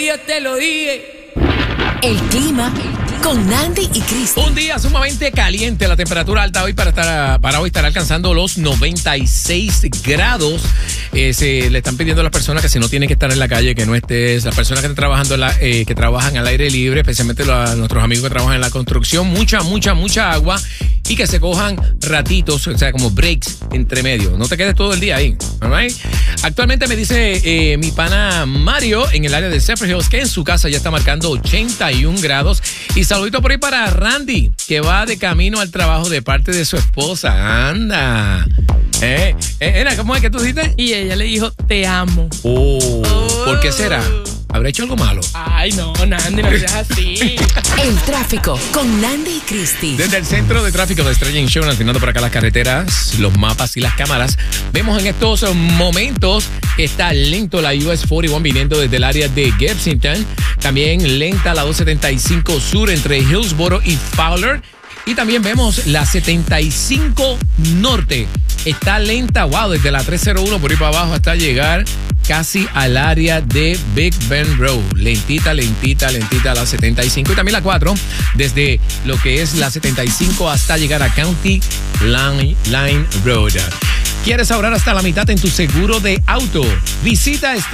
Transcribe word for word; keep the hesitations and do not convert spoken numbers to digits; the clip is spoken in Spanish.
Yo te lo dije. El clima con Nandy y Cristi. Un día sumamente caliente, la temperatura alta hoy para estar para hoy estará alcanzando los noventa y seis grados. Eh, se le están pidiendo a las personas que si no tienen que estar en la calle, que no estés. Las personas que están trabajando en la, eh, que trabajan al aire libre, especialmente los, nuestros amigos que trabajan en la construcción, mucha, mucha, mucha agua y que se cojan ratitos, o sea, como breaks entre medio. No te quedes todo el día ahí. Right? Actualmente me dice eh, mi pana Mario en el área de Zephyrhills Hills que en su casa ya está marcando ochenta y un grados. Y saludito por ahí para Randy, que va de camino al trabajo de parte de su esposa. Anda. Eh, eh, Ena, ¿cómo es que tú dijiste? Y ella le dijo, te amo. Oh, oh. ¿Por qué será? ¿Habrá hecho algo malo? Ay, no, Nandy, no seas así. El tráfico con Nandy y Cristi. Desde el centro de tráfico de Estrella Insurance, tirando por acá las carreteras, los mapas y las cámaras, vemos en estos momentos que está lento la U S cuarenta y uno viniendo desde el área de Gibsonton. También lenta la doscientos setenta y cinco Sur entre Hillsboro y Fowler. Y también vemos la setenta y cinco Norte. Está lenta, wow, desde la trescientos uno por ahí para abajo hasta llegar casi al área de Big Bend Road. Lentita, lentita, lentita la setenta y cinco. Y también la cuatro, desde lo que es la setenta y cinco hasta llegar a County Line, Line Road. ¿Quieres ahorrar hasta la mitad en tu seguro de auto? Visita este